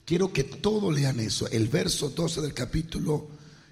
Quiero que todos lean eso, el verso 12 del capítulo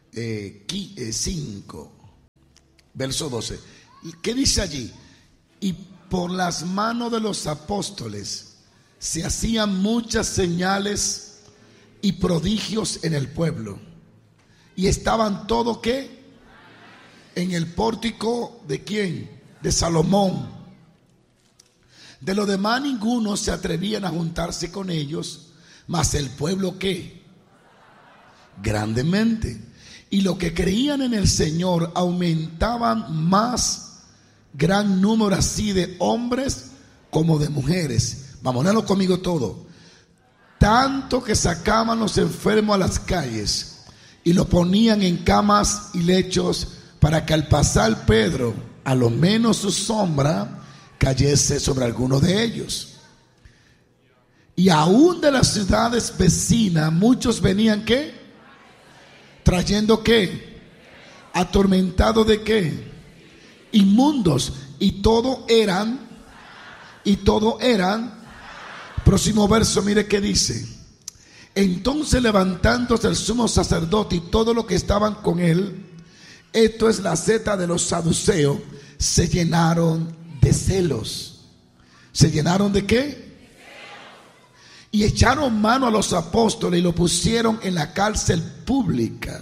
5, verso 12. ¿Qué dice allí? Y por las manos de los apóstoles se hacían muchas señales y prodigios en el pueblo. Y estaban todos, ¿qué? En el pórtico ¿de quién? De Salomón. De lo demás ninguno se atrevían a juntarse con ellos, mas el pueblo ¿qué? Grandemente. Y los que creían en el Señor aumentaban más, gran número así de hombres como de mujeres. Vamos a leerlo conmigo todo. Tanto que sacaban los enfermos a las calles y los ponían en camas y lechos, para que al pasar Pedro, a lo menos su sombra cayese sobre alguno de ellos. Y aún de las ciudades vecinas muchos venían ¿qué? Trayendo ¿qué? Atormentados de ¿qué? Inmundos. Y todo eran. Próximo verso, mire qué dice. Entonces levantándose el sumo sacerdote y todo lo que estaban con él, esto es la seta de los saduceos, se llenaron de celos. ¿Se llenaron de qué? Y echaron mano a los apóstoles y lo pusieron en la cárcel pública.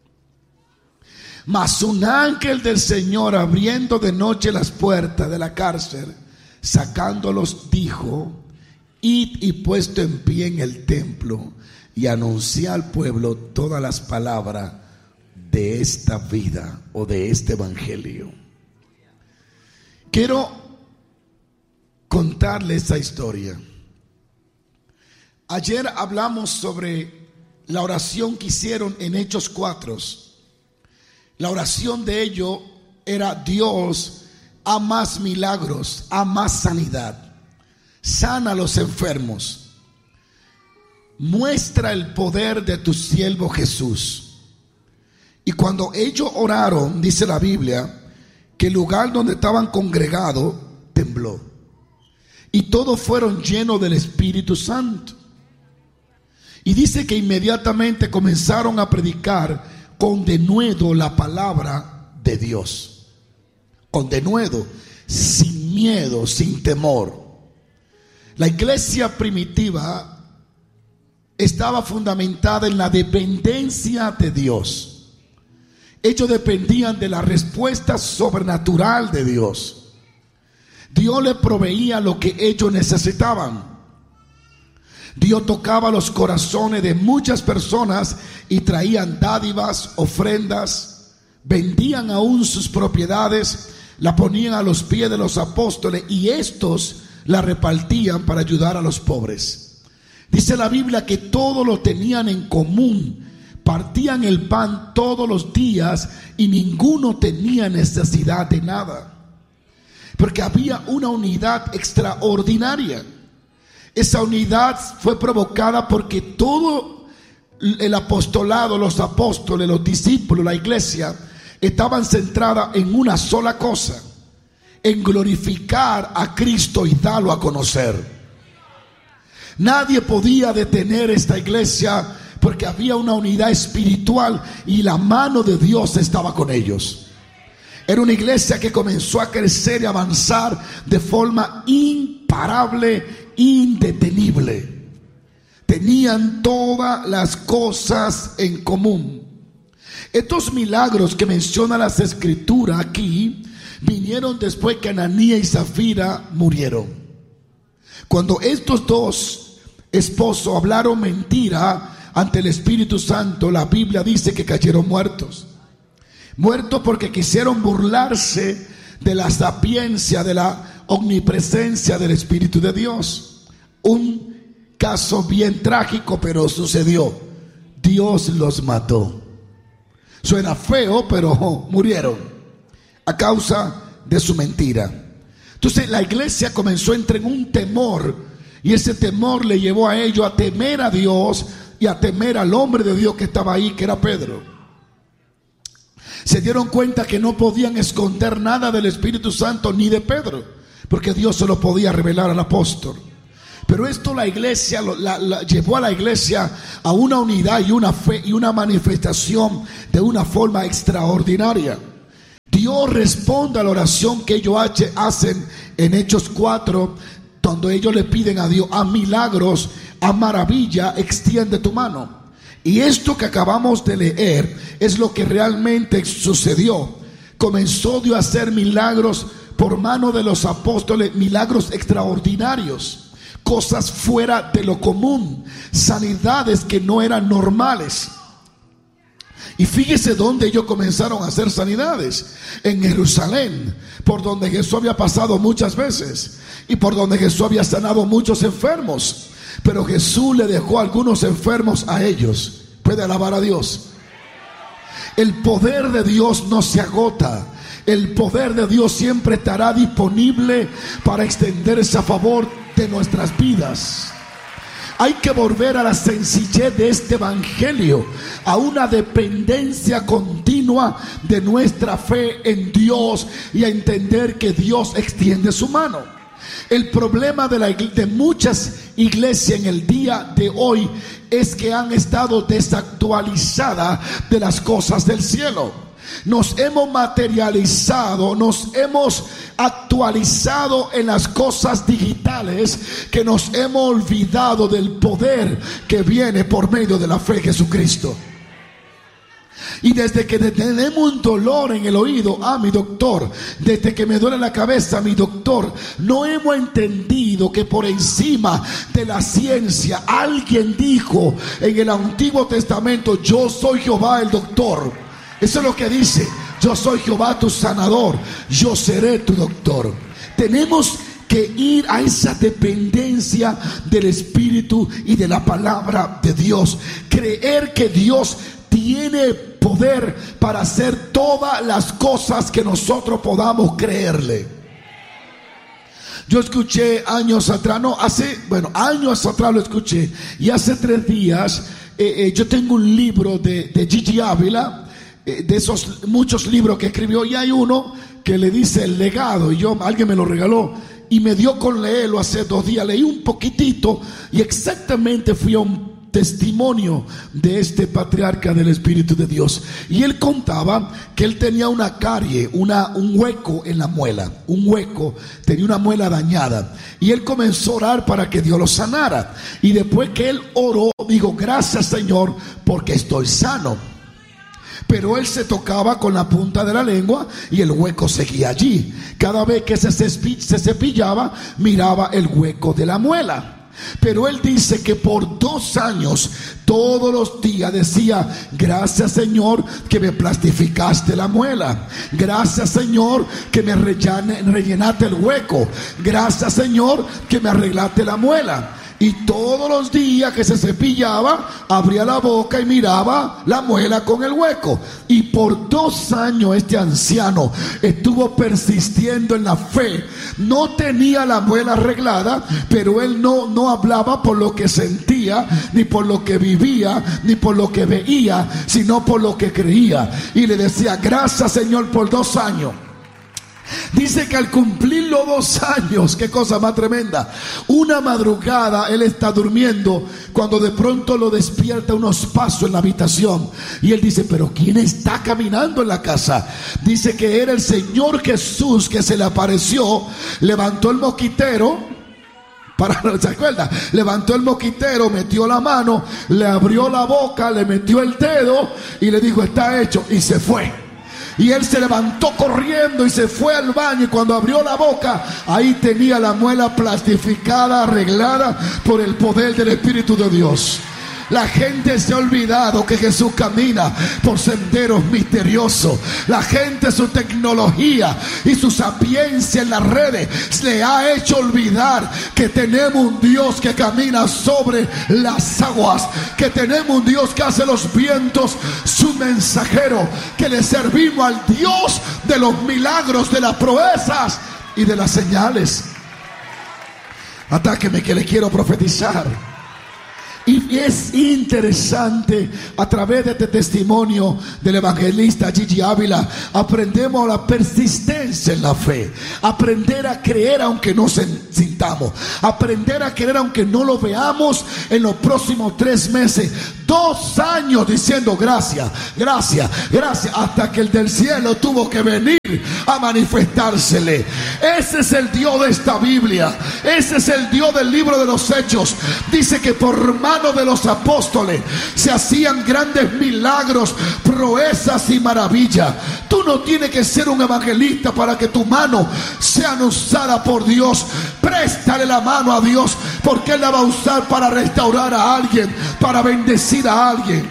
Mas un ángel del Señor, abriendo de noche las puertas de la cárcel, sacándolos, dijo: id y puesto en pie en el templo y anunciad al pueblo todas las palabras de esta vida o de este evangelio. Quiero contarle esta historia. Ayer hablamos sobre la oración que hicieron en Hechos 4. La oración de ellos era: Dios, haz más milagros, haz más sanidad, sana a los enfermos, muestra el poder de tu siervo Jesús. Y cuando ellos oraron, dice la Biblia, que el lugar donde estaban congregados tembló. Y todos fueron llenos del Espíritu Santo. Y dice que inmediatamente comenzaron a predicar con denuedo la palabra de Dios. Con denuedo, sin miedo, sin temor. La iglesia primitiva estaba fundamentada en la dependencia de Dios. Ellos dependían de la respuesta sobrenatural de Dios. Dios les proveía lo que ellos necesitaban. Dios tocaba los corazones de muchas personas y traían dádivas, ofrendas, vendían aún sus propiedades, la ponían a los pies de los apóstoles y estos la repartían para ayudar a los pobres. Dice la Biblia que todo lo tenían en común, partían el pan todos los días y ninguno tenía necesidad de nada, porque había una unidad extraordinaria. Esa unidad fue provocada porque todo el apostolado, los apóstoles, los discípulos, la iglesia, estaban centradas en una sola cosa: en glorificar a Cristo y darlo a conocer. Nadie podía detener esta iglesia porque había una unidad espiritual y la mano de Dios estaba con ellos. Era una iglesia que comenzó a crecer y avanzar de forma imparable, indetenible. Tenían todas las cosas en común. Estos milagros que menciona las escrituras aquí vinieron después que Ananías y Zafira murieron. Cuando estos dos esposos hablaron mentira ante el Espíritu Santo, la Biblia dice que cayeron muertos. Muertos porque quisieron burlarse de la sapiencia, de la omnipresencia del Espíritu de Dios. Un caso bien trágico, pero sucedió. Dios los mató. Suena feo, pero murieron a causa de su mentira. Entonces la iglesia comenzó a entrar en un temor, y ese temor le llevó a ellos a temer a Dios y a temer al hombre de Dios que estaba ahí, que era Pedro. Se dieron cuenta que no podían esconder nada del Espíritu Santo ni de Pedro, porque Dios se lo podía revelar al apóstol. Pero esto la iglesia llevó a la iglesia a una unidad y una fe y una manifestación de una forma extraordinaria. Dios responde a la oración que ellos hacen en Hechos 4, cuando ellos le piden a Dios a milagros, a maravilla, extiende tu mano. Y esto que acabamos de leer es lo que realmente sucedió. Comenzó Dios a hacer milagros por mano de los apóstoles, milagros extraordinarios, cosas fuera de lo común, sanidades que no eran normales. Y fíjese dónde ellos comenzaron a hacer sanidades: en Jerusalén, por donde Jesús había pasado muchas veces y por donde Jesús había sanado muchos enfermos. Pero Jesús le dejó algunos enfermos a ellos. ¿Puede alabar a Dios? El poder de Dios no se agota. El poder de Dios siempre estará disponible para extenderse a favor de nuestras vidas. Hay que volver a la sencillez de este evangelio, a una dependencia continua de nuestra fe en Dios y a entender que Dios extiende su mano. El problema de muchas iglesias en el día de hoy es que han estado desactualizadas de las cosas del cielo. Nos hemos materializado, nos hemos actualizado en las cosas digitales, que nos hemos olvidado del poder que viene por medio de la fe en Jesucristo. Y desde que tenemos un dolor en el oído, mi doctor, desde que me duele la cabeza, mi doctor, no hemos entendido que por encima de la ciencia alguien dijo en el Antiguo Testamento: yo soy Jehová el doctor. Eso es lo que dice: yo soy Jehová tu sanador, yo seré tu doctor. Tenemos que ir a esa dependencia del Espíritu y de la palabra de Dios. Creer que Dios tiene poder para hacer todas las cosas que nosotros podamos creerle. Yo escuché años atrás lo escuché, y hace 3 días yo tengo un libro de Gigi Ávila, de esos muchos libros que escribió, y hay uno que le dice El legado, y alguien me lo regaló y me dio con leerlo hace 2 días. Leí un poquitito y exactamente fui a un testimonio de este patriarca del Espíritu de Dios, y él contaba que él tenía una carie, un hueco en la muela, tenía una muela dañada, y él comenzó a orar para que Dios lo sanara. Y después que él oró, dijo: gracias, Señor, porque estoy sano. Pero él se tocaba con la punta de la lengua y el hueco seguía allí. Cada vez que se cepillaba, miraba el hueco de la muela. Pero él dice que por 2 años, todos los días decía: gracias, Señor, que me plastificaste la muela. Gracias, Señor, que me rellenaste el hueco. Gracias, Señor, que me arreglaste la muela. Y todos los días que se cepillaba, abría la boca y miraba la muela con el hueco. Y por 2 años este anciano estuvo persistiendo en la fe. No tenía la muela arreglada, pero él no hablaba por lo que sentía, ni por lo que vivía, ni por lo que veía, sino por lo que creía. Y le decía: gracias, Señor, por 2 años. Dice que al cumplir los 2 años, qué cosa más tremenda, una madrugada él está durmiendo, cuando de pronto lo despierta unos pasos en la habitación, y él dice: pero ¿quién está caminando en la casa? Dice que era el Señor Jesús que se le apareció. Levantó el mosquitero, ¿se acuerda? Levantó el mosquitero, metió la mano, le abrió la boca, le metió el dedo y le dijo: está hecho, y se fue. Y él se levantó corriendo y se fue al baño, y cuando abrió la boca, ahí tenía la muela plastificada, arreglada por el poder del Espíritu de Dios. La gente se ha olvidado que Jesús camina por senderos misteriosos. La gente, su tecnología y su sapiencia en las redes le ha hecho olvidar que tenemos un Dios que camina sobre las aguas, que tenemos un Dios que hace los vientos su mensajero, que le servimos al Dios de los milagros, de las proezas y de las señales. Atáqueme, que le quiero profetizar. Y es interesante, a través de este testimonio del evangelista Gigi Ávila, aprendemos la persistencia en la fe, aprender a creer aunque no sintamos, aprender a creer aunque no lo veamos en los próximos 3 meses, 2 años diciendo gracias, gracias, gracias, hasta que el del cielo tuvo que venir a manifestársele. Ese es el Dios de esta Biblia, ese es el Dios del libro de los Hechos. Dice que por mano de los apóstoles se hacían grandes milagros, proezas y maravillas. Tú no tienes que ser un evangelista para que tu mano sea usada por Dios. Préstale la mano a Dios, porque Él la va a usar para restaurar a alguien, para bendecir a alguien.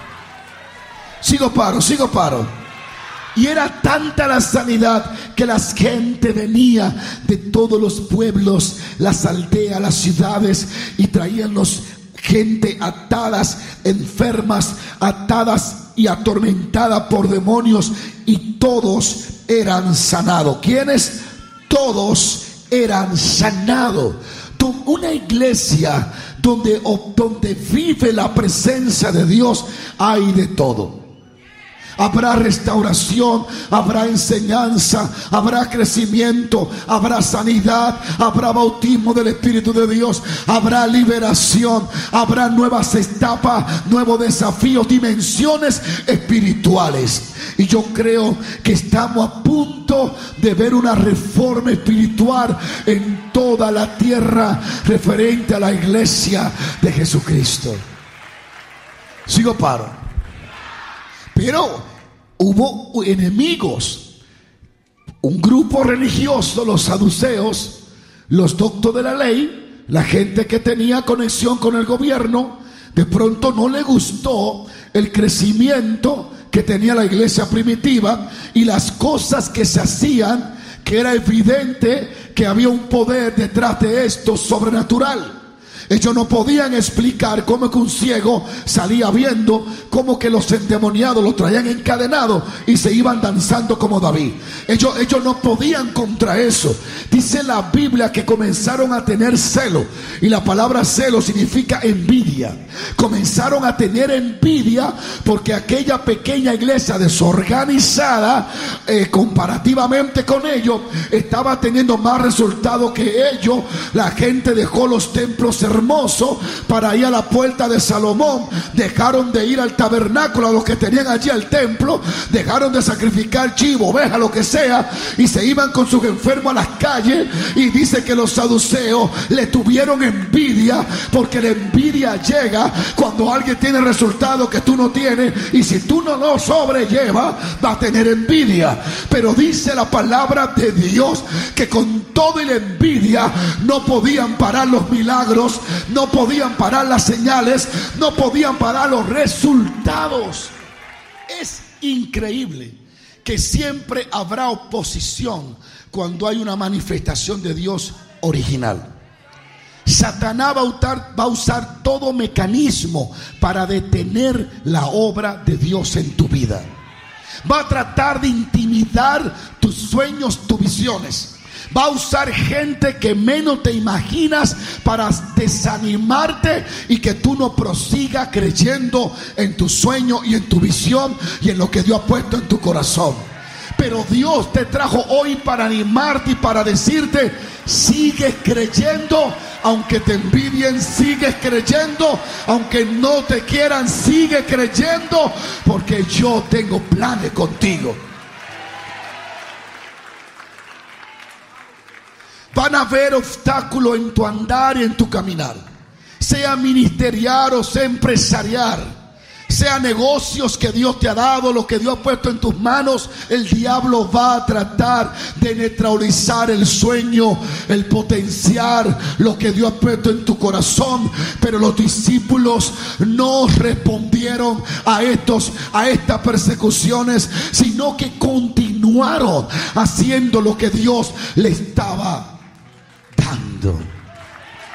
Sigo paro. Y era tanta la sanidad que la gente venía de todos los pueblos, las aldeas, las ciudades, y traían gente atadas, enfermas, atadas y atormentadas por demonios, y todos eran sanados. ¿Quiénes? Todos eran sanados. Una iglesia donde vive la presencia de Dios, hay de todo. Habrá restauración, habrá enseñanza, habrá crecimiento, habrá sanidad, habrá bautismo del Espíritu de Dios, habrá liberación, habrá nuevas etapas, nuevos desafíos, dimensiones espirituales. Y yo creo que estamos a punto de ver una reforma espiritual en toda la tierra referente a la iglesia de Jesucristo. Sigo paro. Pero hubo enemigos, un grupo religioso, los saduceos, los doctos de la ley, la gente que tenía conexión con el gobierno. De pronto no le gustó el crecimiento que tenía la iglesia primitiva y las cosas que se hacían, que era evidente que había un poder detrás de esto sobrenatural. Ellos no podían explicar cómo que un ciego salía viendo, cómo que los endemoniados lo traían encadenado y se iban danzando como David. Ellos no podían contra eso. Dice la Biblia que comenzaron a tener celo, y la palabra celo significa envidia. Comenzaron a tener envidia porque aquella pequeña iglesia desorganizada, comparativamente con ellos, estaba teniendo más resultados que ellos. La gente dejó los templos hermoso para ir a la puerta de Salomón, dejaron de ir al tabernáculo, a los que tenían allí al templo, dejaron de sacrificar chivo, oveja, lo que sea, y se iban con sus enfermos a las calles. Y dice que los saduceos le tuvieron envidia, porque la envidia llega cuando alguien tiene resultados que tú no tienes, y si tú no lo sobrellevas va a tener envidia. Pero dice la palabra de Dios que con todo y la envidia no podían parar los milagros, no podían parar las señales, no podían parar los resultados. Es increíble que siempre habrá oposición cuando hay una manifestación de Dios original. Satanás va a usar todo mecanismo para detener la obra de Dios en tu vida. Va a tratar de intimidar tus sueños, tus visiones. Va a usar gente que menos te imaginas para desanimarte y que tú no prosigas creyendo en tu sueño y en tu visión y en lo que Dios ha puesto en tu corazón. Pero Dios te trajo hoy para animarte y para decirte: sigues creyendo, aunque te envidien, sigues creyendo, aunque no te quieran, sigue creyendo, porque yo tengo planes contigo. Van a haber obstáculos en tu andar y en tu caminar, sea ministerial o sea empresarial, sea negocios que Dios te ha dado, lo que Dios ha puesto en tus manos. El diablo va a tratar de neutralizar el sueño, el potenciar lo que Dios ha puesto en tu corazón. Pero los discípulos no respondieron a estas persecuciones, sino que continuaron haciendo lo que Dios les estaba dando.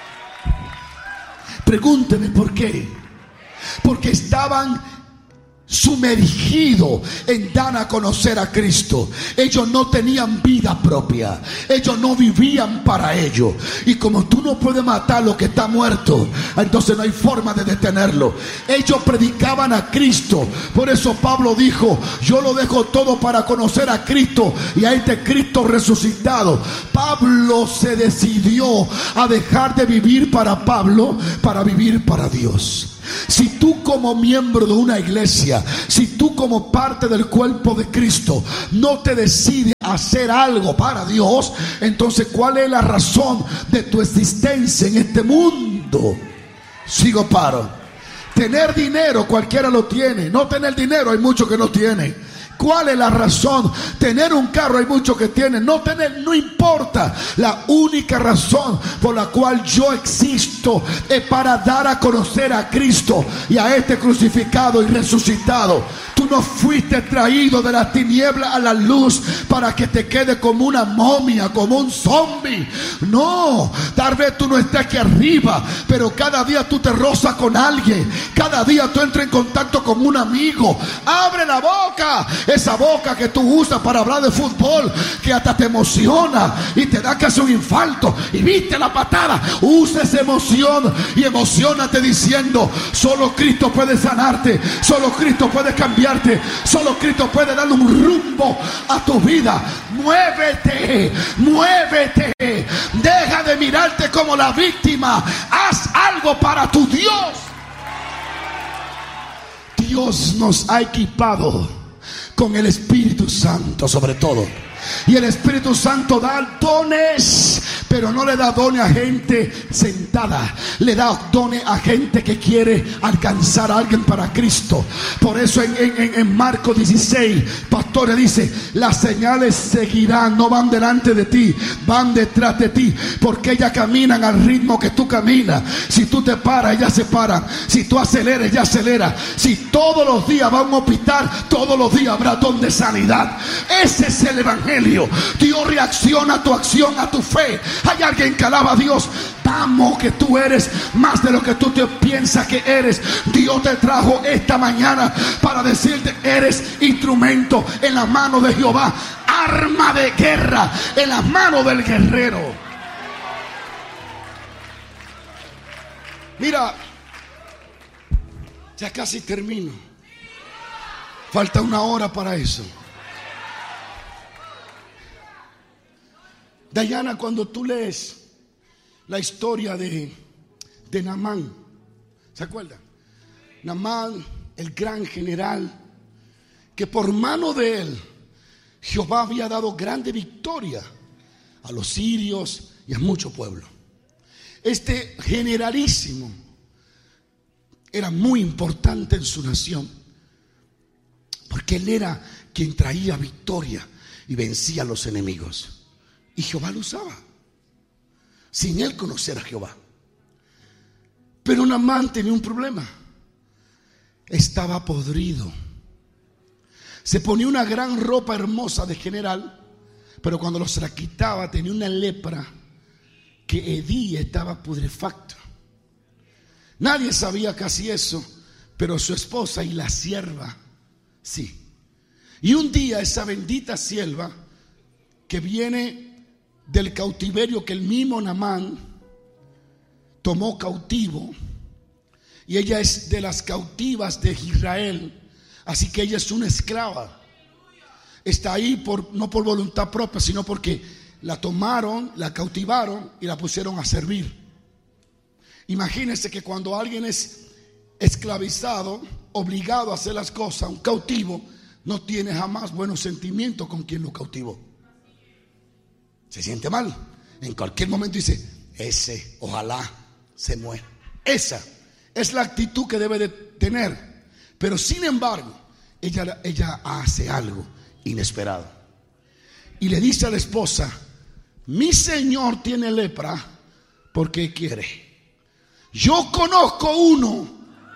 Pregúnteme por qué. Porque estaban sumergido en dar a conocer a Cristo. Ellos no tenían vida propia, ellos no vivían para ello. Y como tú no puedes matar lo que está muerto, entonces no hay forma de detenerlo. Ellos predicaban a Cristo. Por eso Pablo dijo: yo lo dejo todo para conocer a Cristo y a este Cristo resucitado. Pablo se decidió a dejar de vivir para Pablo para vivir para Dios. Si tú como miembro de una iglesia, si tú como parte del cuerpo de Cristo no te decides hacer algo para Dios, entonces ¿cuál es la razón de tu existencia en este mundo? Sigo paro. Tener dinero cualquiera lo tiene. No tener dinero hay muchos que no tienen. ¿Cuál es la razón? Tener un carro hay muchos que tienen. No tener, no importa. La única razón por la cual yo existo es para dar a conocer a Cristo y a este crucificado y resucitado. Tú no fuiste traído de las tinieblas a la luz para que te quede como una momia, como un zombie. No, tal vez tú no estés aquí arriba, pero cada día tú te rozas con alguien. Cada día tú entras en contacto con un amigo. Abre la boca. Esa boca que tú usas para hablar de fútbol, que hasta te emociona y te da casi un infarto, y viste la patada. Usa esa emoción y emocionate diciendo: solo Cristo puede sanarte, solo Cristo puede cambiarte, solo Cristo puede darle un rumbo a tu vida. Muévete, muévete. Deja de mirarte como la víctima. Haz algo para tu Dios. Dios nos ha equipado con el Espíritu Santo sobre todo. Y el Espíritu Santo da dones, pero no le da dones a gente sentada. Le da dones a gente que quiere alcanzar a alguien para Cristo. Por eso en Marcos 16, pastores dice: las señales seguirán, no van delante de ti, van detrás de ti, porque ellas caminan al ritmo que tú caminas. Si tú te paras, ellas se paran. Si tú aceleras, ellas aceleran. Si todos los días va a un hospital, todos los días habrá don de sanidad. Ese es el evangelio. Dios reacciona a tu acción, a tu fe. Hay alguien que alaba a Dios. Vamos, que tú eres más de lo que tú te piensas que eres. Dios te trajo esta mañana para decirte: eres instrumento en la mano de Jehová, arma de guerra en la mano del guerrero. Mira, ya casi termino. Falta una hora para eso. Dayana, cuando tú lees la historia de Naamán, ¿se acuerdan? Naamán, el gran general, que por mano de él Jehová había dado grande victoria a los sirios y a mucho pueblo. Este generalísimo era muy importante en su nación, porque él era quien traía victoria y vencía a los enemigos. Y Jehová lo usaba sin él conocer a Jehová. Pero Naamán tenía un problema. Estaba podrido. Se ponía una gran ropa hermosa de general, pero cuando se la quitaba tenía una lepra que hedía, estaba putrefacto. Nadie sabía casi eso, pero su esposa y la sierva sí. Y un día esa bendita sierva, que viene del cautiverio que el mismo Naamán tomó cautivo, y ella es de las cautivas de Israel, así que ella es una esclava. Está ahí no por voluntad propia, sino porque la tomaron, la cautivaron y la pusieron a servir. Imagínense que cuando alguien es esclavizado, obligado a hacer las cosas, un cautivo no tiene jamás buenos sentimientos con quien lo cautivó. Se siente mal. En cualquier momento dice: ese ojalá se muera. Esa es la actitud que debe de tener. Pero sin embargo, ella hace algo inesperado. Y le dice a la esposa: mi señor tiene lepra porque quiere. Yo conozco uno.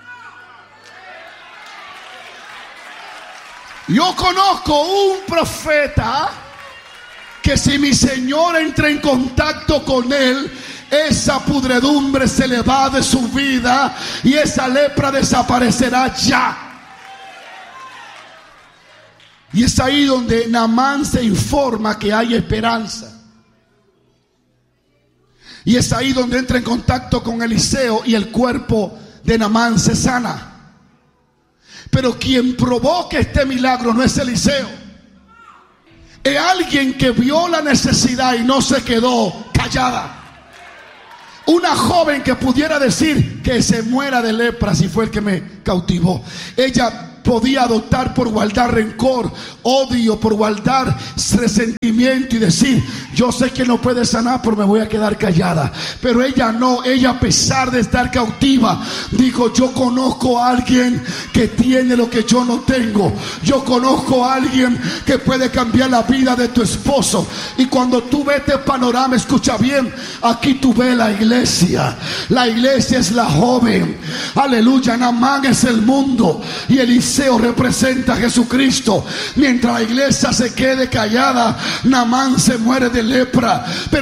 Yo conozco un profeta que si mi Señor entra en contacto con él, esa pudredumbre se le va de su vida y esa lepra desaparecerá ya. Y es ahí donde Naamán se informa que hay esperanza. Y es ahí donde entra en contacto con Eliseo y el cuerpo de Naamán se sana. Pero quien provoca este milagro no es Eliseo. Es alguien que vio la necesidad y no se quedó callada. Una joven que pudiera decir que se muera de lepra si fue el que me cautivó. Ella podía adoptar por guardar rencor, odio, por guardar resentimiento y decir: yo sé que no puede sanar, pero me voy a quedar callada. Pero ella no, ella, a pesar de estar cautiva, dijo: yo conozco a alguien que tiene lo que yo no tengo. Yo conozco a alguien que puede cambiar la vida de tu esposo. Y cuando tú ves este panorama, escucha bien, aquí tú ves la iglesia. La iglesia es la joven, aleluya. Naamán es el mundo y Eliseo representa a Jesucristo. Mientras la iglesia se quede callada, Naamán se muere de lepra. Pero